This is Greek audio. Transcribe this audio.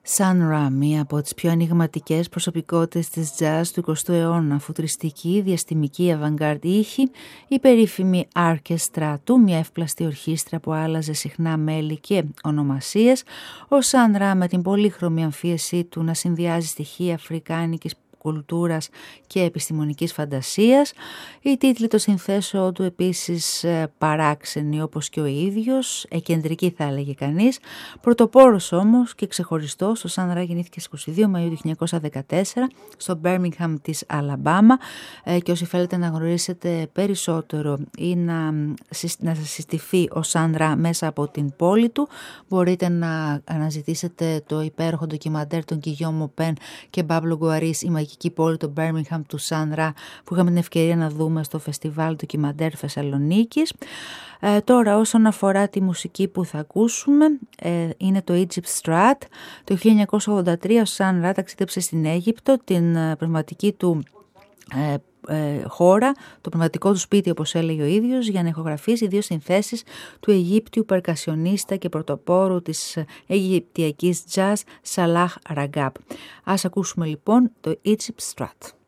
Sun Ra, μία από τις πιο ανοιγματικές προσωπικότητες της jazz του 20ου αιώνα, φουτριστική, διαστημική avant-garde ήχη, η περίφημη άρκεστρα του, μια εύπλαστη ορχήστρα που άλλαζε συχνά μέλη και ονομασίες, ο Sun Ra με την πολύχρωμη αμφίεσή του να συνδυάζει στοιχεία αφρικάνικης κουλτούρας και επιστημονικής φαντασίας. Οι τίτλοι των συνθέσεων του επίσης παράξενοι όπως και ο ίδιος, εκεντρική θα έλεγε κανείς. Πρωτοπόρος όμως και ξεχωριστός, ο Sun Ra γεννήθηκε στις 22 Μαΐου του 1914 στο Birmingham της Αλαμπάμα και όσοι θέλετε να γνωρίσετε περισσότερο ή να συστηθεί ο Sun Ra μέσα από την πόλη του, μπορείτε να αναζητήσετε το υπέροχο ντοκιμαντέρ των Guillaume Pen και Pablo Guaris, η μαγική πόλη του Birmingham του Sun Ra, που είχαμε την ευκαιρία να δούμε στο φεστιβάλ ντοκιμαντέρ Θεσσαλονίκης. Τώρα όσον αφορά τη μουσική που θα ακούσουμε, είναι το Egypt Strat. Το 1983 ο Sun Ra ταξίδεψε στην Αίγυπτο, την πνευματική του χώρα, το πνευματικό του σπίτι όπως έλεγε ο ίδιος, για να ηχογραφήσει δύο συνθέσεις του Αιγύπτιου περκασιονίστα και πρωτοπόρου της Αιγυπτιακής jazz Salah Ragab. Ας ακούσουμε λοιπόν το Egypt Strat.